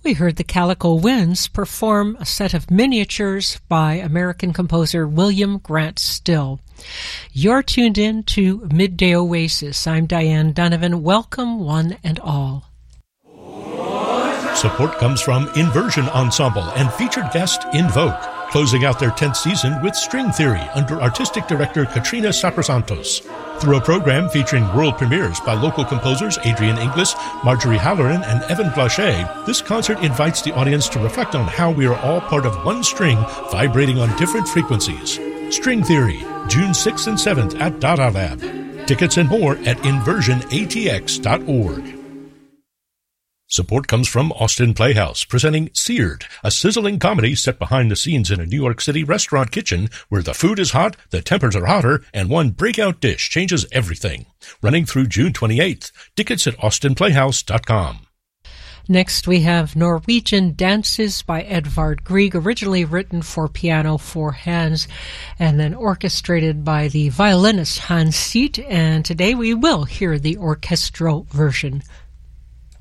We heard the Calico Winds perform a set of miniatures by American composer William Grant Still. You're tuned in to Midday Oasis. I'm Diane Donovan. Welcome, one and all. Support comes from Inversion Ensemble and featured guest Invoke, closing out their 10th season with String Theory under artistic director Katrina Saprasantos. Through a program featuring world premieres by local composers Adrian Inglis, Marjorie Halloran, and Evan Blanchet, this concert invites the audience to reflect on how we are all part of one string vibrating on different frequencies. String Theory, June 6th and 7th at Dada Lab. Tickets and more at inversionatx.org. Support comes from Austin Playhouse, presenting Seared, a sizzling comedy set behind the scenes in a New York City restaurant kitchen where the food is hot, the tempers are hotter, and one breakout dish changes everything. Running through June 28th. Tickets at austinplayhouse.com. Next, we have Norwegian Dances by Edvard Grieg, originally written for piano, four hands, and then orchestrated by the violinist Hans Seet, and today we will hear the orchestral version.